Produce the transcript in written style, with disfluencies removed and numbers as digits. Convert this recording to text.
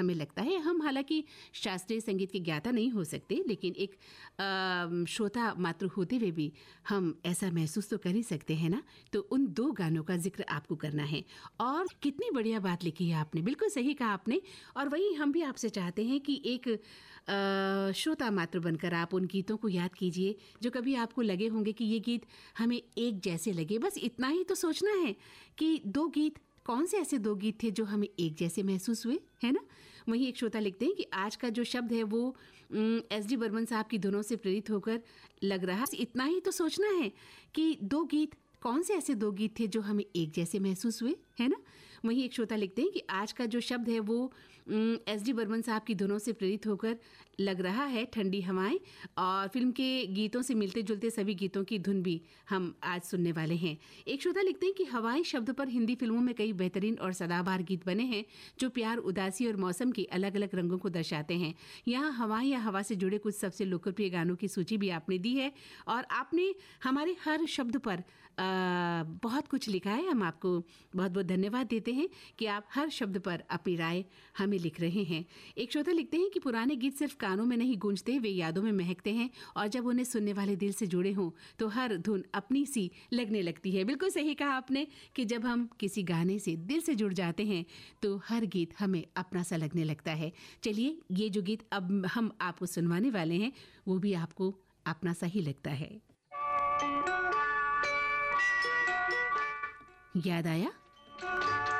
हमें लगता है। हम हालांकि शास्त्रीय संगीत के ज्ञाता नहीं हो सकते, लेकिन एक श्रोता मात्र होते हुए भी हम ऐसा महसूस तो कर ही सकते हैं ना। तो उन 2 गानों का जिक्र आपको करना है। और कितनी बढ़िया बात लिखी है आपने, बिल्कुल सही कहा आपने। और वही हम भी आपसे चाहते हैं कि एक श्रोता मात्र बनकर आप उन गीतों को याद कीजिए जो कभी आपको लगे होंगे कि ये गीत हमें एक जैसे लगे। बस इतना ही तो सोचना है कि 2 गीत कौन से ऐसे 2 गीत थे जो हमें एक जैसे महसूस हुए, है ना। वहीं एक श्रोता लिखते हैं कि आज का जो शब्द है वो SD बर्मन साहब की धुनों से प्रेरित होकर लग रहा। इतना ही तो सोचना है कि 2 गीत कौन से ऐसे 2 गीत थे जो हमें एक जैसे महसूस हुए, है ना। वहीं एक श्रोता लिखते हैं कि आज का जो शब्द है वो SD बर्मन साहब की धुनों से प्रेरित होकर लग रहा है ठंडी हवाएं, और फिल्म के गीतों से मिलते जुलते सभी गीतों की धुन भी हम आज सुनने वाले हैं। एक श्रोता लिखते हैं कि हवाएं शब्द पर हिंदी फिल्मों में कई बेहतरीन और सदाबहार गीत बने हैं जो प्यार, उदासी और मौसम के अलग अलग रंगों को दर्शाते हैं। यहाँ हवाएं या हवा से जुड़े कुछ सबसे लोकप्रिय गानों की सूची भी आपने दी है, और आपने हमारे हर शब्द पर बहुत कुछ लिखा है। हम आपको बहुत बहुत धन्यवाद देते हैं कि आप हर शब्द पर अपनी राय हमें लिख रहे हैं। एक श्रोता लिखते हैं कि पुराने गीत सिर्फ कानों में नहीं गूंजते, वे यादों में महकते हैं, और जब उन्हें सुनने वाले दिल से जुड़े हों तो हर धुन अपनी सी लगने लगती है। बिल्कुल सही कहा आपने कि जब हम किसी गाने से दिल से जुड़ जाते हैं तो हर गीत हमें अपना सा लगने लगता है। चलिए, ये जो गीत अब हम आपको सुनवाने वाले हैं वो भी आपको अपना सा ही लगता है। याद आया